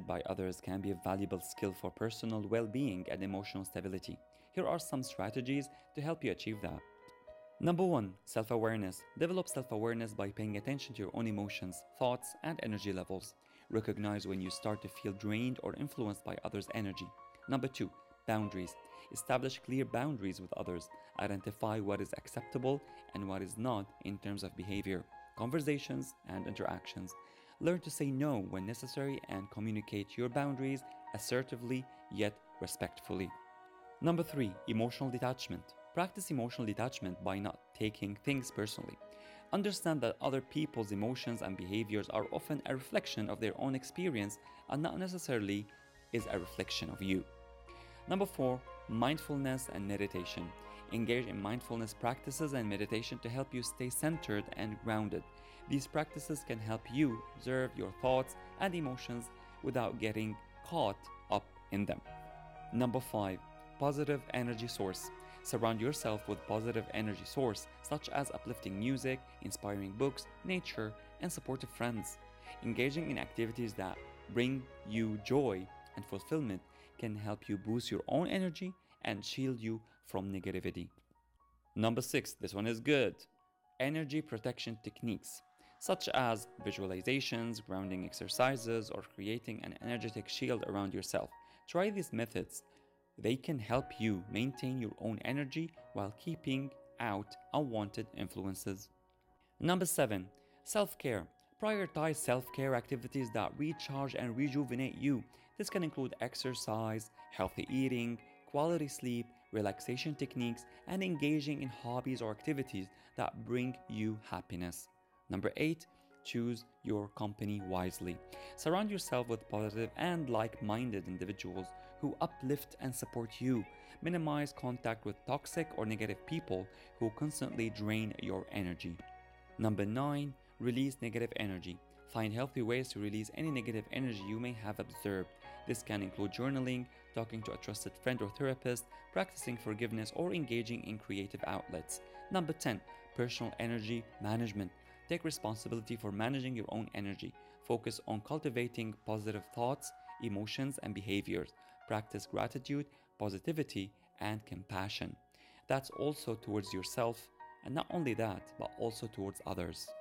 by others can be a valuable skill for personal well being and emotional stability. Here are some strategies to help you achieve that. Number 1, self awareness. Develop self awareness by paying attention to your own emotions, thoughts, and energy levels. Recognize when you start to feel drained or influenced by others' energy. Number 2, boundaries. Establish clear boundaries with others. Identify what is acceptable and what is not in terms of behavior, conversations, and interactions. Learn to say no when necessary and communicate your boundaries assertively yet respectfully. Number 3, emotional detachment. Practice emotional detachment by not taking things personally. Understand that other people's emotions and behaviors are often a reflection of their own experience and not necessarily is a reflection of you. Number 4, mindfulness and meditation. Engage in mindfulness practices and meditation to help you stay centered and grounded. These practices can help you observe your thoughts and emotions without getting caught up in them. Number 5, positive energy source. Surround yourself with positive energy source such as uplifting music, inspiring books, nature, and supportive friends. Engaging in activities that bring you joy and fulfillment can help you boost your own energy and shield you from negativity. Number 6, this one is good. Energy protection techniques such as visualizations, grounding exercises, or creating an energetic shield around yourself. Try these methods. They can help you maintain your own energy while keeping out unwanted influences. Number 7, self-care. Prioritize self-care activities that recharge and rejuvenate you. This can include exercise, healthy eating, quality sleep, relaxation techniques, and engaging in hobbies or activities that bring you happiness. Number 8, choose your company wisely. Surround yourself with positive and like-minded individuals who uplift and support you. Minimize contact with toxic or negative people who constantly drain your energy. Number 9, release negative energy. Find healthy ways to release any negative energy you may have observed. This can include journaling, talking to a trusted friend or therapist, practicing forgiveness, or engaging in creative outlets. Number 10, personal energy management. Take responsibility for managing your own energy. Focus on cultivating positive thoughts, emotions, and behaviors. Practice gratitude, positivity, and compassion. That's also towards yourself, and not only that, but also towards others.